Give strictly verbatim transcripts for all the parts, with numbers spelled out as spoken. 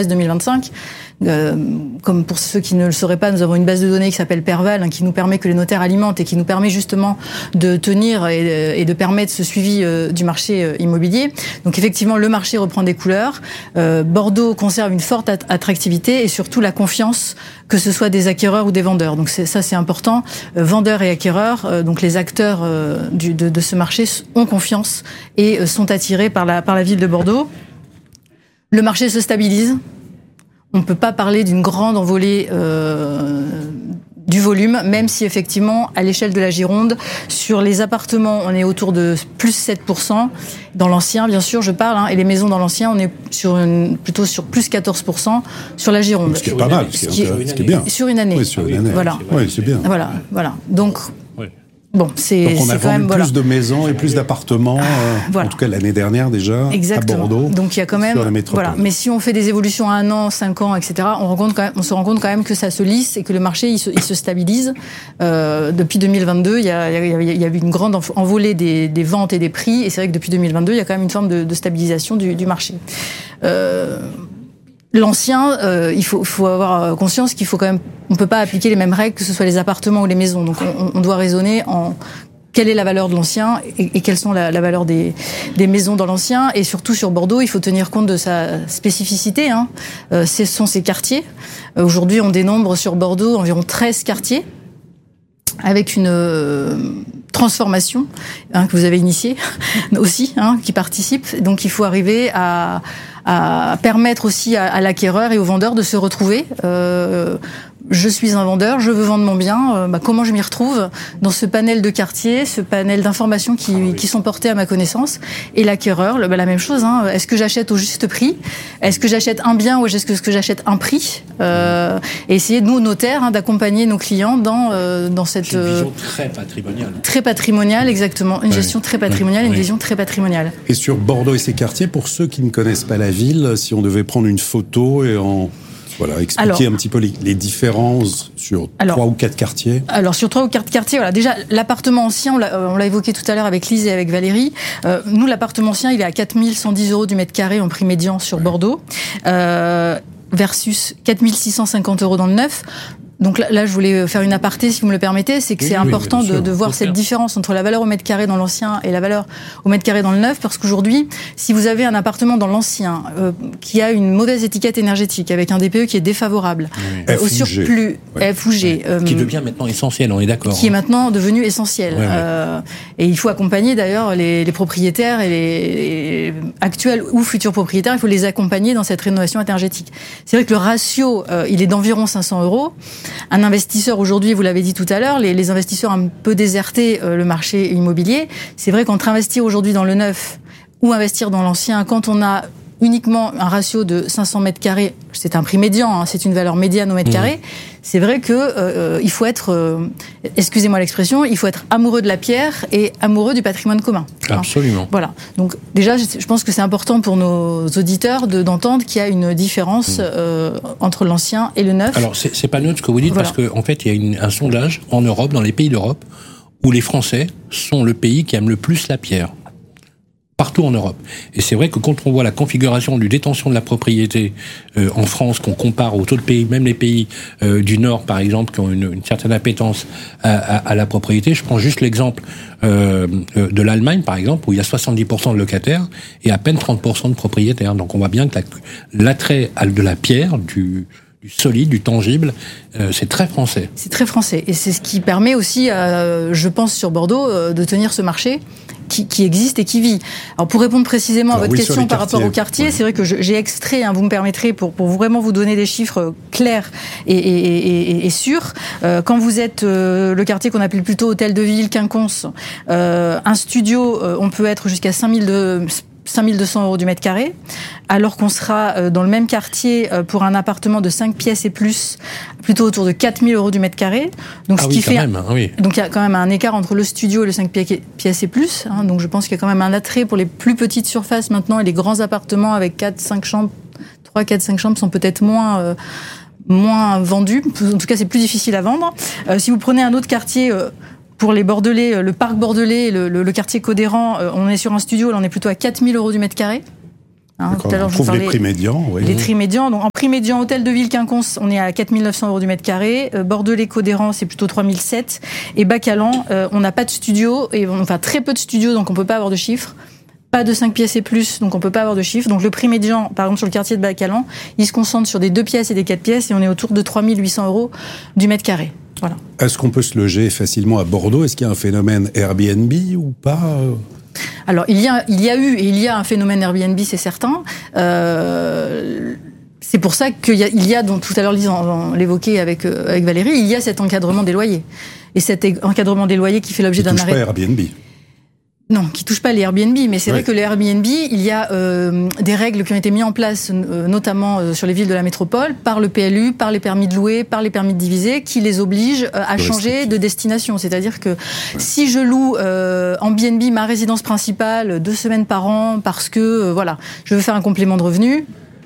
trimestre deux mille vingt-cinq. Euh, comme pour ceux qui ne le sauraient pas, nous avons une base de données qui s'appelle Perval, hein, qui nous permet que les notaires alimentent et qui nous permet justement de tenir et, et de permettre ce suivi euh, du marché euh, immobilier. Donc effectivement, le marché reprend des couleurs. Euh, Bordeaux conserve une forte attractivité et surtout la confiance, que ce soit des acquéreurs ou des vendeurs. Donc c'est, ça, c'est important. Euh, vendeurs et acquéreurs, euh, donc les acteurs euh, du, de, de ce marché ont confiance et euh, sont attirés par la, par la ville de Bordeaux. Le marché se stabilise. On ne peut pas parler d'une grande envolée euh, du volume, même si effectivement, à l'échelle de la Gironde, sur les appartements, on est autour de plus sept pour cent. Dans l'ancien, bien sûr, je parle, hein, et les maisons dans l'ancien, on est sur une, plutôt sur plus quatorze pour cent sur la Gironde. Ce qui est pas mal, ce qui est, ce qui est bien. Sur une année. Oui, sur une année. Voilà. Oui, c'est bien. Voilà, voilà. Donc... Oui. Bon, c'est, Donc on a c'est vendu quand même, plus voilà. de maisons et plus d'appartements, euh, voilà. en tout cas l'année dernière déjà, exactement. à Bordeaux. Donc il y a quand même, sur la métropole. Voilà. Mais si on fait des évolutions à un an, cinq ans, et cetera, on, rencontre quand même, on se rend compte quand même que ça se lisse et que le marché il se, il se stabilise. Euh, depuis deux mille vingt-deux, il y a, il y a, il y a eu une grande envolée des, des ventes et des prix, et c'est vrai que depuis deux mille vingt-deux, il y a quand même une forme de, de stabilisation du, du marché. Euh, L'ancien, euh, il faut, faut avoir conscience qu'il faut quand même, on peut pas appliquer les mêmes règles que ce soit les appartements ou les maisons. Donc on, on doit raisonner en quelle est la valeur de l'ancien et, et quelles sont la, la valeur des, des maisons dans l'ancien. Et surtout sur Bordeaux, il faut tenir compte de sa spécificité. Hein. Euh, ce sont ces quartiers. Euh, aujourd'hui, on dénombre sur Bordeaux environ treize quartiers avec une euh, transformation hein, que vous avez initiée aussi, hein, qui participe. Donc il faut arriver à, à permettre aussi à, à l'acquéreur et au vendeur de se retrouver. Euh, je suis un vendeur, je veux vendre mon bien, euh, bah, comment je m'y retrouve dans ce panel de quartiers, ce panel d'informations qui, qui sont portées à ma connaissance, et l'acquéreur, bah, la même chose, hein, est-ce que j'achète au juste prix, est-ce que j'achète un bien ou est-ce que, est-ce que j'achète un prix, euh, et essayer, nous, notaires, hein, d'accompagner nos clients dans, euh, dans cette... C'est une vision très patrimoniale. Très patrimoniale, exactement, une ouais. gestion très patrimoniale, ouais. une ouais. vision très patrimoniale. Et sur Bordeaux et ses quartiers, pour ceux qui ne connaissent pas la ville, si on devait prendre une photo et en... Voilà, expliquer alors, un petit peu les, les différences sur alors, trois ou quatre quartiers. Alors, sur trois ou quatre quartiers, voilà. Déjà, l'appartement ancien, on l'a, on l'a évoqué tout à l'heure avec Lise et avec Valérie. Euh, nous, l'appartement ancien, il est à quatre mille cent dix euros du mètre carré en prix médian sur ouais. Bordeaux, euh, versus quatre mille six cent cinquante euros dans le neuf. Donc là, là, je voulais faire une aparté, si vous me le permettez, c'est que oui, c'est oui, important de, de voir cette différence entre la valeur au mètre carré dans l'ancien et la valeur au mètre carré dans le neuf, parce qu'aujourd'hui, si vous avez un appartement dans l'ancien euh, qui a une mauvaise étiquette énergétique, avec un D P E qui est défavorable, oui. euh, au surplus, ouais. F ou G, euh, qui devient maintenant essentiel, on est d'accord. Qui est maintenant devenu essentiel. Ouais, ouais. Euh, et il faut accompagner d'ailleurs les, les propriétaires et les, les actuels ou futurs propriétaires, il faut les accompagner dans cette rénovation énergétique. C'est vrai que le ratio, euh, il est d'environ cinq cents euros. Un investisseur aujourd'hui, vous l'avez dit tout à l'heure, les, les investisseurs ont un peu déserté euh, le marché immobilier. C'est vrai qu'entre investir aujourd'hui dans le neuf ou investir dans l'ancien, quand on a uniquement un ratio de cinq cents mètres carrés, c'est un prix médian, hein, c'est une valeur médiane au mètre mmh. carré, c'est vrai que euh, il faut être, euh, excusez-moi l'expression, il faut être amoureux de la pierre et amoureux du patrimoine commun. Absolument. Hein. Voilà. Donc déjà, je pense que c'est important pour nos auditeurs de, d'entendre qu'il y a une différence mmh. euh, entre l'ancien et le neuf. Alors c'est, c'est pas neutre ce que vous dites, voilà. Parce qu'en en fait, il y a une, un sondage en Europe, dans les pays d'Europe, où les Français sont le pays qui aime le plus la pierre. Partout en Europe. Et c'est vrai que quand on voit la configuration du détention de la propriété euh, en France, qu'on compare aux autres pays, même les pays euh, du Nord, par exemple, qui ont une, une certaine appétence à, à, à la propriété, je prends juste l'exemple euh, de l'Allemagne, par exemple, où il y a soixante-dix pour cent de locataires et à peine trente pour cent de propriétaires. Donc on voit bien que la, l'attrait de la pierre, du... du solide, du tangible, euh, c'est très français. C'est très français. Et c'est ce qui permet aussi, euh, je pense, sur Bordeaux, euh, de tenir ce marché qui, qui existe et qui vit. Alors, pour répondre précisément Alors, à votre oui, question par quartiers, rapport au quartier, ouais. c'est vrai que je, j'ai extrait, hein, vous me permettrez, pour, pour vraiment vous donner des chiffres clairs et, et, et, et sûrs. Euh, quand vous êtes euh, le quartier qu'on appelle plutôt hôtel de ville, quinconce, euh, un studio, euh, on peut être jusqu'à cinq mille de... cinq mille deux cents euros du mètre carré, alors qu'on sera dans le même quartier pour un appartement de cinq pièces et plus, plutôt autour de quatre mille euros du mètre carré. Donc, ah ce oui, qui quand fait, même, hein, oui. Donc, il y a quand même un écart entre le studio et le cinq pièces et plus. Hein, donc, je pense qu'il y a quand même un attrait pour les plus petites surfaces maintenant, et les grands appartements avec quatre, cinq chambres, trois, quatre, cinq chambres sont peut-être moins, euh, moins vendus. En tout cas, c'est plus difficile à vendre. Euh, si vous prenez un autre quartier, euh, pour les Bordelais, le parc bordelais, le, le, le quartier Codéran, on est sur un studio, là on est plutôt à quatre mille euros du mètre carré. Hein, tout à l'heure, on trouve les prix médians. Oui. Les prix médians. Donc, en prix médian, hôtel de ville Quinconce, on est à quatre mille neuf cents euros du mètre carré. Euh, Bordelais-Codéran, c'est plutôt trois mille sept. Et Bacalan, euh, on n'a pas de studio, et enfin très peu de studios, donc on peut pas avoir de chiffres. Pas de cinq pièces et plus, donc on peut pas avoir de chiffres. Donc le prix médian, par exemple sur le quartier de Bacalan, il se concentre sur des deux pièces et des quatre pièces, et on est autour de trois mille huit cents euros du mètre carré. Voilà. Est-ce qu'on peut se loger facilement à Bordeaux ? Est-ce qu'il y a un phénomène Airbnb ou pas ? Alors, il y a, il y a eu et il y a un phénomène Airbnb, c'est certain. Euh, c'est pour ça qu'il y a, il y a, donc tout à l'heure, Lise, on, on l'évoquait avec, euh, avec Valérie, il y a cet encadrement des loyers. Et cet encadrement des loyers qui fait l'objet d'un arrêt. Qui touche pas Airbnb. Non, qui touche pas les Airbnb, mais c'est oui. vrai que les Airbnb, il y a euh, des règles qui ont été mises en place, euh, notamment euh, sur les villes de la métropole, par le P L U, par les permis de louer, par les permis de diviser, qui les obligent euh, à changer de destination. C'est-à-dire que ouais. si je loue euh, en B and B ma résidence principale deux semaines par an parce que euh, voilà, je veux faire un complément de revenu,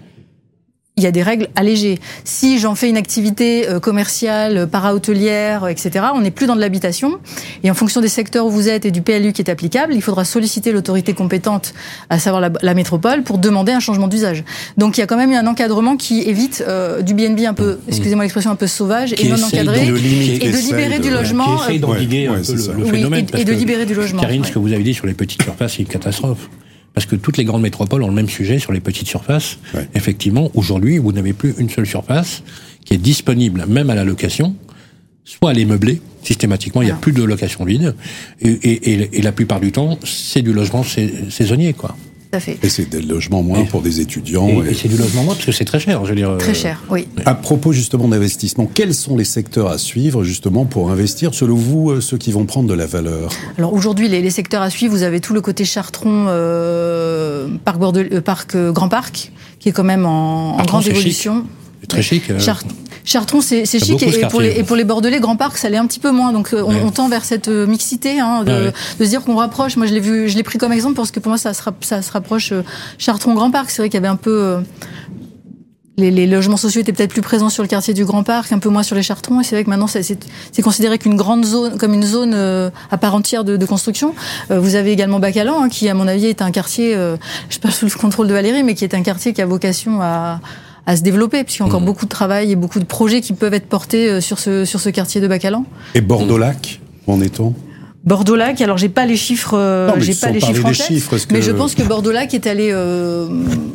il y a des règles allégées. Si j'en fais une activité commerciale, para-hôtelière, et cetera, on n'est plus dans de l'habitation. Et en fonction des secteurs où vous êtes et du P L U qui est applicable, il faudra solliciter l'autorité compétente, à savoir la, la métropole, pour demander un changement d'usage. Donc il y a quand même eu un encadrement qui évite euh, du B and B un peu, excusez-moi l'expression, un peu sauvage qui et non encadré, de et de libérer de, du logement. Qui essaye d'endiguer ouais, un ouais, peu le, le phénomène. Oui, et, et de libérer du logement. Karine, ouais. ce que vous avez dit sur les petites surfaces, c'est une catastrophe. Parce que toutes les grandes métropoles ont le même sujet sur les petites surfaces. Ouais. Effectivement, aujourd'hui, vous n'avez plus une seule surface qui est disponible, même à la location, soit elle est meublée, systématiquement, il n'y a plus de location vide, et, et, et, et la plupart du temps, c'est du logement saisonnier, quoi. Tout à fait. Et c'est des logements moins et, pour des étudiants. Et, et... et c'est du logement moins parce que c'est très cher, je veux dire. Très cher, oui. À propos justement d'investissement, quels sont les secteurs à suivre justement pour investir, selon vous, ceux qui vont prendre de la valeur ? Alors aujourd'hui, les, les secteurs à suivre, vous avez tout le côté Chartron, euh, parc, Bordeaux, euh, parc euh, Grand Parc, qui est quand même en, en grande évolution. Chic. Très chic. Euh... Chart- Chartron, c'est, c'est chic, et, et, pour les, et pour les Bordelais, Grand Parc, ça l'est un petit peu moins. Donc, on, ouais. on tend vers cette mixité, hein, de, ouais. de se dire qu'on rapproche. Moi, je l'ai vu, je l'ai pris comme exemple parce que pour moi, ça se, ça se rapproche euh, Chartron-Grand Parc. C'est vrai qu'il y avait un peu euh, les, les logements sociaux étaient peut-être plus présents sur le quartier du Grand Parc, un peu moins sur les Chartrons. Et c'est vrai que maintenant, c'est, c'est, c'est considéré qu'une grande zone, comme une zone euh, à part entière de, de construction. Euh, vous avez également Bacalan, hein, qui, à mon avis, est un quartier, euh, je passe sous le contrôle de Valérie, mais qui est un quartier qui a vocation à à se développer, puisqu'il y a encore mmh. beaucoup de travail et beaucoup de projets qui peuvent être portés sur ce, sur ce quartier de Bacalan. Et Bordeaux-Lac, où en est-on ? Bordeaux-Lac, alors j'ai pas les chiffres, euh, non, mais j'ai pas les chiffres en tête, chiffres, que... mais je pense que Bordeaux-Lac est allé euh,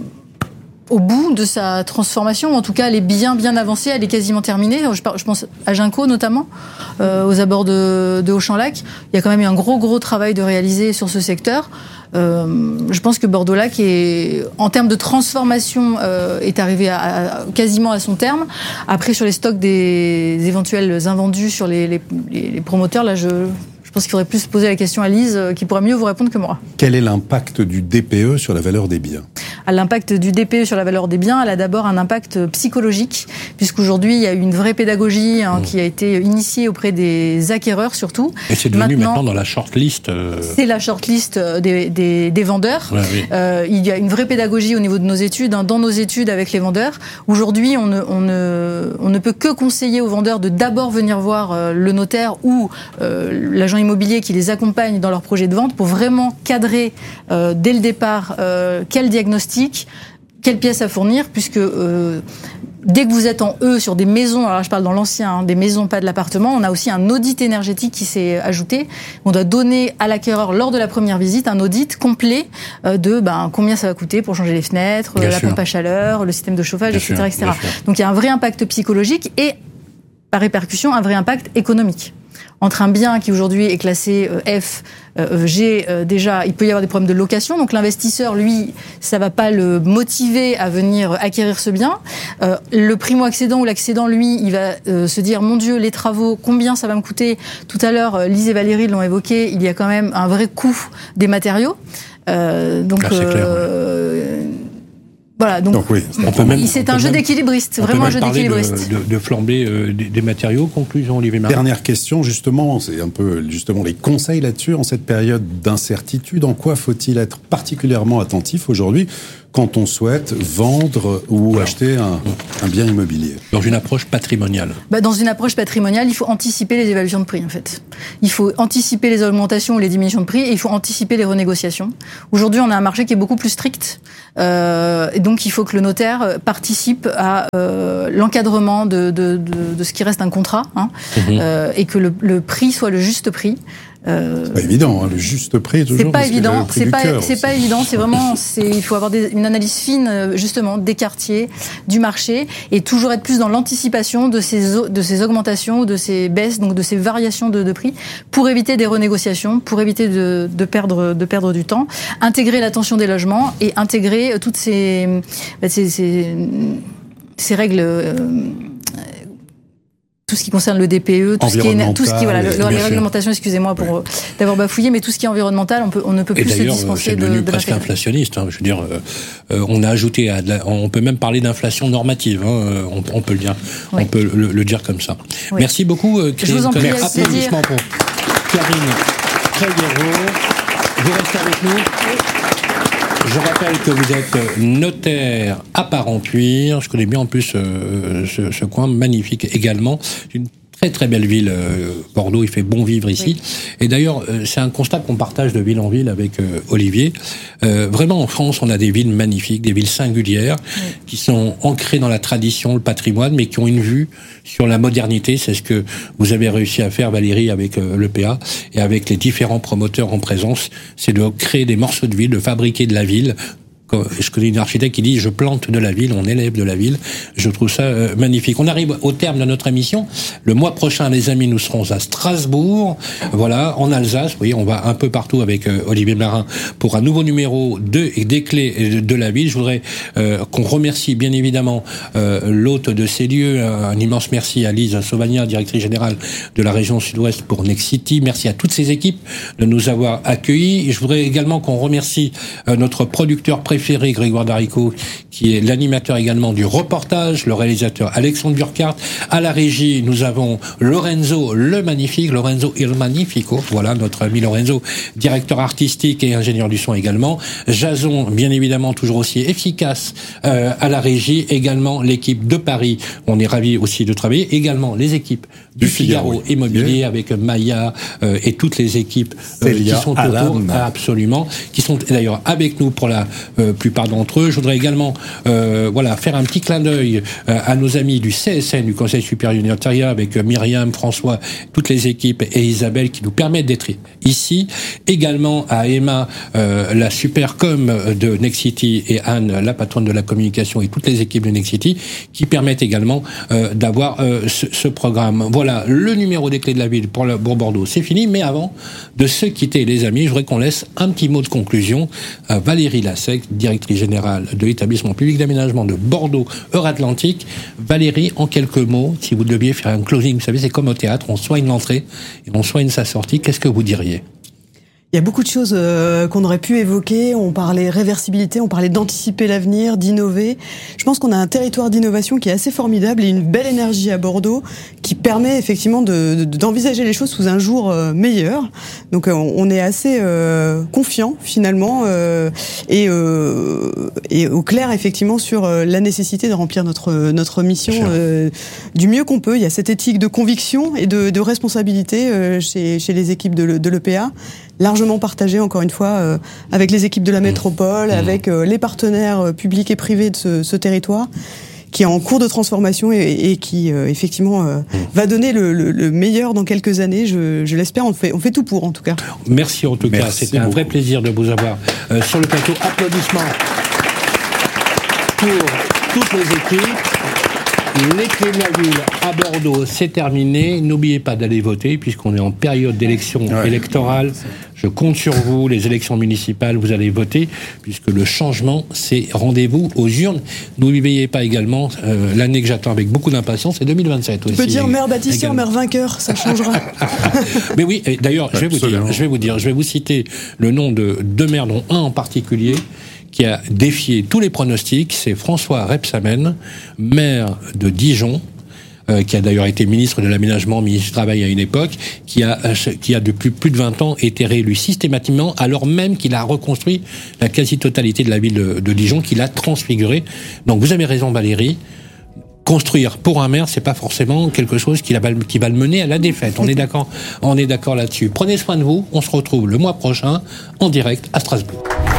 au bout de sa transformation, en tout cas elle est bien bien avancée, elle est quasiment terminée. Je, je pense à Ginkgo notamment, euh, aux abords de, de Auchan-Lac. Il y a quand même eu un gros gros travail de réaliser sur ce secteur. Euh, je pense que Bordeaux-Lac est, en termes de transformation, euh, est arrivé à, à, quasiment à son terme. Après, sur les stocks des éventuels invendus sur les, les, les promoteurs, là, je, je pense qu'il faudrait plus poser la question à Lise, qui pourra mieux vous répondre que moi. Quel est l'impact du D P E sur la valeur des biens ? À l'impact du D P E sur la valeur des biens, elle a d'abord un impact psychologique, puisqu'aujourd'hui, il y a une vraie pédagogie hein, mmh. qui a été initiée auprès des acquéreurs, surtout. Et c'est devenu maintenant, maintenant dans la shortlist. Euh... C'est la shortlist des, des, des vendeurs. Ouais, oui. euh, il y a une vraie pédagogie au niveau de nos études, hein, dans nos études avec les vendeurs. Aujourd'hui, on ne, on ne, on ne peut que conseiller aux vendeurs de d'abord venir voir euh, le notaire ou euh, l'agent immobilier qui les accompagne dans leur projet de vente pour vraiment cadrer euh, dès le départ euh, quel diagnostic, quelle pièce à fournir, puisque euh, dès que vous êtes en E sur des maisons, alors je parle dans l'ancien, hein, des maisons, pas de l'appartement, on a aussi un audit énergétique qui s'est ajouté. On doit donner à l'acquéreur, lors de la première visite, un audit complet euh, de ben, combien ça va coûter pour changer les fenêtres, bien la sûr. pompe à chaleur, le système de chauffage, bien et cetera, et cetera. Donc il y a un vrai impact psychologique et, par répercussion, un vrai impact économique. Entre un bien qui aujourd'hui est classé F, euh, G, euh, déjà, il peut y avoir des problèmes de location. Donc l'investisseur, lui, ça va pas le motiver à venir acquérir ce bien. Euh, le primo-accédant ou l'accédant, lui, il va euh, se dire, mon Dieu, les travaux, combien ça va me coûter ? Tout à l'heure, Lise et Valérie l'ont évoqué, il y a quand même un vrai coût des matériaux. Euh, donc, ah, c'est clair, euh, ouais. Voilà, donc, donc oui, on peut même, c'est un jeu même, d'équilibriste, vraiment un jeu d'équilibriste. De, de, de flamber euh, des, des matériaux. Conclusion, Olivier Marc. Dernière question, justement, c'est un peu justement les conseils là-dessus en cette période d'incertitude. En quoi faut-il être particulièrement attentif aujourd'hui quand on souhaite vendre ou Alors, acheter un, un bien immobilier. Dans une approche patrimoniale. Bah, dans une approche patrimoniale, il faut anticiper les évaluations de prix, en fait. Il faut anticiper les augmentations ou les diminutions de prix et il faut anticiper les renégociations. Aujourd'hui, on a un marché qui est beaucoup plus strict. Euh, et donc, il faut que le notaire participe à euh, l'encadrement de, de, de, de ce qui reste un contrat, hein, mmh. euh, et que le, le prix soit le juste prix. Euh, c'est pas évident, hein, le juste prix toujours. C'est pas évident, c'est pas, cœur, c'est pas évident. C'est vraiment, c'est, il faut avoir des, une analyse fine justement des quartiers, du marché, et toujours être plus dans l'anticipation de ces de ces augmentations ou de ces baisses, donc de ces variations de, de prix, pour éviter des renégociations, pour éviter de, de perdre de perdre du temps, intégrer la tension des logements et intégrer toutes ces ces, ces, ces règles. Euh, tout ce qui concerne le D P E, tout ce qui est, tout ce qui, voilà, le, les réglementations, excusez-moi pour oui. d'avoir bafouillé, mais tout ce qui est environnemental, on peut, on ne peut et plus se dispenser de, de presque inflationniste. Hein, je veux dire, euh, on a ajouté, à de la, on peut même parler d'inflation normative. Hein, on, on peut le dire, oui. on peut le, le dire comme ça. Oui. Merci beaucoup, euh, Je vous en prie. Applaudissements pour Karine Tréguero. Vous restez avec nous. Oui. Je rappelle que vous êtes notaire à Parentuire. Je connais bien en plus euh, ce, ce coin magnifique également. Une très très belle ville, euh, Bordeaux. Il fait bon vivre ici. Oui. Et d'ailleurs, euh, c'est un constat qu'on partage de ville en ville avec euh, Olivier. Euh, vraiment, en France, on a des villes magnifiques, des villes singulières, oui. qui sont ancrées dans la tradition, le patrimoine, mais qui ont une vue sur la modernité. C'est ce que vous avez réussi à faire, Valérie, avec euh, l'E P A et avec les différents promoteurs en présence. C'est de créer des morceaux de ville, de fabriquer de la ville. Je connais une architecte qui dit « je plante de la ville, on élève de la ville ». Je trouve ça euh, magnifique. On arrive au terme de notre émission. Le mois prochain, les amis, nous serons à Strasbourg, voilà, en Alsace. Oui, on va un peu partout avec euh, Olivier Marin pour un nouveau numéro de, des clés de, de la ville. Je voudrais euh, qu'on remercie bien évidemment euh, l'hôte de ces lieux. Un, un immense merci à Lise Sauvagnin, directrice générale de la région Sud-Ouest pour Nexity. Merci à toutes ces équipes de nous avoir accueillis. Et je voudrais également qu'on remercie euh, notre producteur préféré, Grégoire Darico, qui est l'animateur également du reportage, le réalisateur Alexandre Burkhardt. À la régie, nous avons Lorenzo le Magnifique, Lorenzo il Magnifico, voilà, notre ami Lorenzo, directeur artistique et ingénieur du son également. Jason, bien évidemment, toujours aussi efficace euh, à la régie. Également, l'équipe de Paris, on est ravis aussi de travailler. Également, les équipes du, du Figaro, Figaro Immobilier, yeah. avec Maya euh, et toutes les équipes euh, qui sont Alan. autour, absolument, qui sont d'ailleurs avec nous pour la euh, plupart d'entre eux. Je voudrais également euh, voilà, faire un petit clin d'œil euh, à nos amis du C S N, du Conseil supérieur du notariat, avec euh, Myriam, François, toutes les équipes et Isabelle qui nous permettent d'être ici. Également à Emma, euh, la super com de Nexity, et Anne, la patronne de la communication, et toutes les équipes de Nexity qui permettent également euh, d'avoir euh, ce, ce programme. Voilà, le numéro des clés de la ville pour, le, pour Bordeaux, c'est fini. Mais avant de se quitter, les amis, je voudrais qu'on laisse un petit mot de conclusion à Valérie Lassec, directrice générale de l'établissement public d'aménagement de Bordeaux Euratlantique. Valérie, en quelques mots, si vous deviez faire un closing, vous savez, c'est comme au théâtre, on soigne l'entrée et on soigne sa sortie, qu'est-ce que vous diriez ? Il y a beaucoup de choses euh, qu'on aurait pu évoquer. On parlait réversibilité, on parlait d'anticiper l'avenir, d'innover. Je pense qu'on a un territoire d'innovation qui est assez formidable et une belle énergie à Bordeaux qui permet effectivement de, de, d'envisager les choses sous un jour euh, meilleur. Donc euh, on est assez euh, confiant finalement euh, et, euh, et au clair effectivement sur euh, la nécessité de remplir notre notre mission euh, du mieux qu'on peut. Il y a cette éthique de conviction et de, de responsabilité euh, chez, chez les équipes de, de l'E P A. Largement partagé, encore une fois, euh, avec les équipes de la métropole, mmh. avec euh, les partenaires euh, publics et privés de ce, ce territoire, qui est en cours de transformation et, et qui, euh, effectivement, euh, mmh. va donner le, le, le meilleur dans quelques années. Je, je l'espère, on fait, on fait tout pour, en tout cas. Merci, en tout Merci cas. C'était beaucoup. un vrai plaisir de vous avoir euh, sur le plateau. Applaudissements pour toutes les équipes. Les clés de la ville à Bordeaux, c'est terminé. N'oubliez pas d'aller voter, puisqu'on est en période d'élection ouais. électorale. Je compte sur vous, les élections municipales, vous allez voter, puisque le changement, c'est rendez-vous aux urnes. N'oubliez pas également euh, l'année que j'attends avec beaucoup d'impatience, c'est deux mille vingt-sept aussi. Tu peux dire maire bâtisseur, maire vainqueur, ça changera. Mais oui, et d'ailleurs, je vais vous dire, je vais vous dire, je vais vous citer le nom de deux maires, dont un en particulier, qui a défié tous les pronostics, c'est François Rebsamen, maire de Dijon, euh, qui a d'ailleurs été ministre de l'Aménagement, ministre du Travail à une époque, qui a, qui a depuis plus de vingt ans été réélu systématiquement, alors même qu'il a reconstruit la quasi-totalité de la ville de, de Dijon, qu'il a transfigurée. Donc vous avez raison Valérie, construire pour un maire, c'est pas forcément quelque chose qui, la, qui va le mener à la défaite. On est d'accord, on est d'accord là-dessus. Prenez soin de vous. On se retrouve le mois prochain en direct à Strasbourg.